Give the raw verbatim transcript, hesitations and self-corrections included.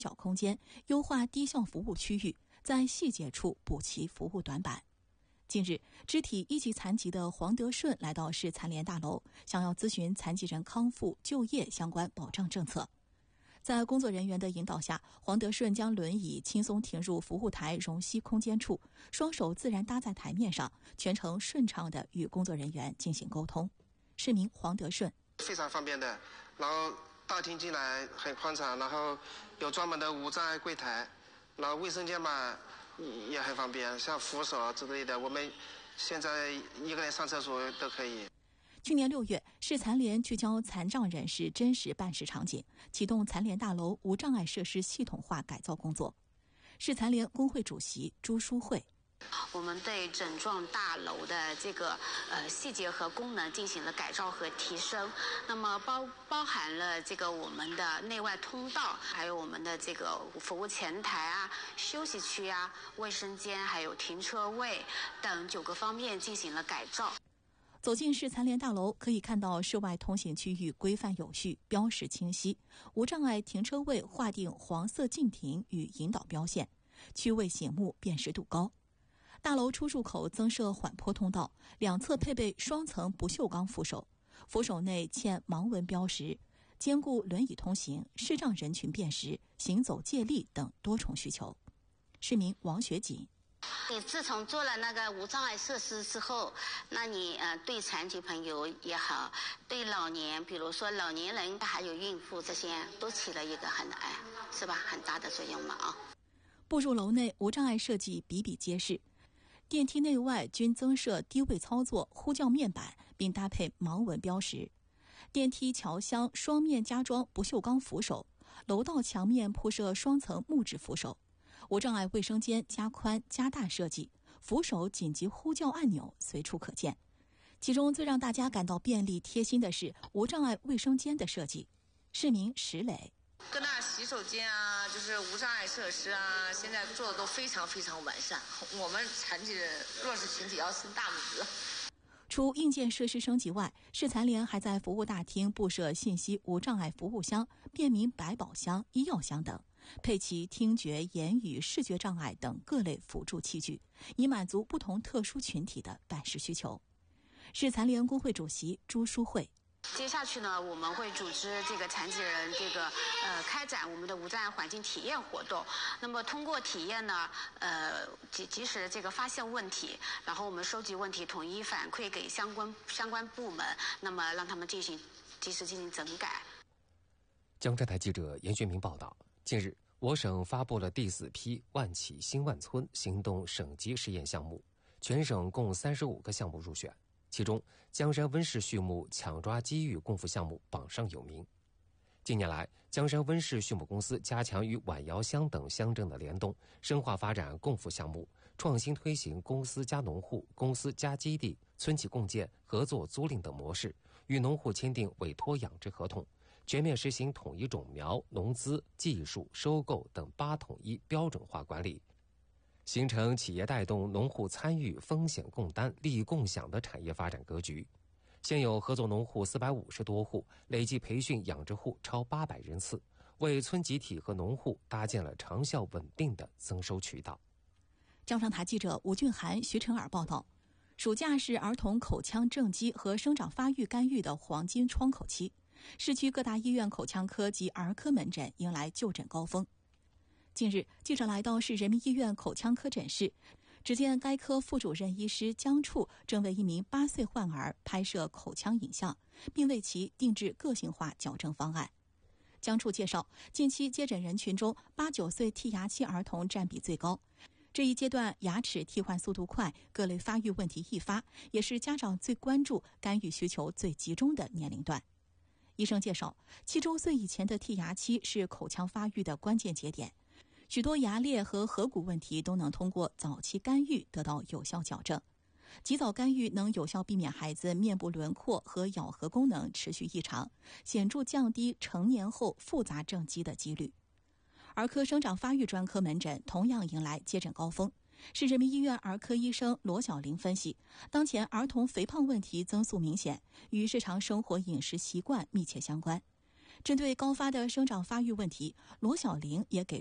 小空间，优化低效服务区域，在细节处补齐服务短板。近日，肢体一级残疾的黄德顺来到市残联大楼，想要咨询残疾人康复就业相关保障政策。在工作人员的引导下，黄德顺将轮椅轻松停入服务台容膝空间处，双手自然搭在台面上，全程顺畅地与工作人员进行沟通。市民黄德顺： 非常方便的，然后大厅进来很宽敞，然后有专门的无障碍柜台，然后卫生间嘛也很方便，像扶手之类的，我们现在一个人上厕所都可以。 去年六月，市残联聚焦残障人士真实办事场景，启动残联大楼无障碍设施系统化改造工作。市残联工会主席朱淑慧： 我们对整幢大楼的这个呃细节和功能进行了改造和提升，那么包包含了这个我们的内外通道，还有我们的这个服务前台啊、休息区啊、卫生间，还有停车位等九个方面进行了改造。 走进市残联大楼，可以看到室外通行区域规范有序，标识清晰，无障碍停车位划定黄色禁停与引导标线，区位醒目，辨识度高。大楼出入口增设缓坡通道，两侧配备双层不锈钢扶手，扶手内嵌盲文标识，兼顾轮椅通行、视障人群辨识、行走借力等多重需求。市民王学锦： 你自从做了那个无障碍设施之后，那你呃对残疾朋友也好，对老年，比如说老年人还有孕妇这些，都起了一个很哎是吧很大的作用嘛啊。 步入楼内，无障碍设计比比皆是，电梯内外均增设低位操作呼叫面板，并搭配盲文标识。电梯桥厢双面加装不锈钢扶手，楼道墙面铺设双层木质扶手。无障碍卫生间加宽加大设计，扶手紧急呼叫按钮随处可见。其中最让大家感到便利贴心的是无障碍卫生间的设计。市民石磊： 各大洗手间啊，就是无障碍设施啊，现在做的都非常非常完善，我们残疾人弱势群体要伸大拇指。 除硬件设施升级外，市残联还在服务大厅布设信息无障碍服务箱、便民百宝箱、医药箱等，配齐听觉、言语、视觉障碍等各类辅助器具，以满足不同特殊群体的办事需求。市残联工会主席朱淑慧： 接下去呢，我们会组织这个残疾人这个呃开展我们的无障碍环境体验活动。那么通过体验呢，呃及及时这个发现问题，然后我们收集问题，统一反馈给相关相关部门，那么让他们进行及时进行整改。 江浙台记者严学明报道，近日，我省发布了第四批万企新万村行动省级试验项目，全省共三十五个项目入选。其中，江山温氏畜牧抢抓机遇共付项目榜上有名。近年来，江山温氏畜牧公司加强与宛窑乡等乡镇的联动，深化发展共付项目，创新推行公司加农户、公司加基地、村企共建、合作租赁等模式，与农户签订委托养殖合同，全面实行统一种苗、农资、技术、收购等八统一标准化管理，形成企业带动、农户参与、风险共担、利益共享的产业发展格局。现有合作农户四百五十多户，累计培训养殖户超八百人次，为村集体和农户搭建了长效稳定的增收渠道。 张上台记者吴俊涵、徐晨尔报道，暑假是儿童口腔正畸和生长发育干预的黄金窗口期，市区各大医院口腔科及儿科门诊迎来就诊高峰。近日，记者来到市人民医院口腔科诊室，只见该科副主任医师江处正为一名八岁患儿拍摄口腔影像，并为其定制个性化矫正方案。江处介绍，近期接诊人群中八九岁剔牙期儿童占比最高，这一阶段牙齿替换速度快，各类发育问题易发，也是家长最关注、干预需求最集中的年龄段。医生介绍，七周岁以前的剔牙期是口腔发育的关键节点，许多牙裂和颌骨问题都能通过早期干预得到有效矫正。及早干预能有效避免孩子面部轮廓和咬合功能持续异常，显著降低成年后复杂正畸的几率。儿科生长发育专科门诊同样迎来接诊高峰。市人民医院儿科医生罗小玲分析，当前儿童肥胖问题增速明显，与日常生活饮食习惯密切相关。 针对高发的生长发育问题，罗小玲也给